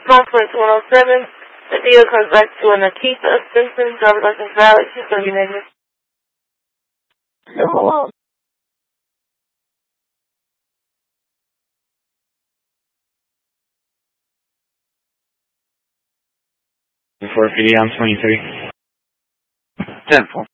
Conference 107. The deal comes back to an Akita Simpson, driver's license valid. She's going to be negative. Hello. For PD on 23. 10-4.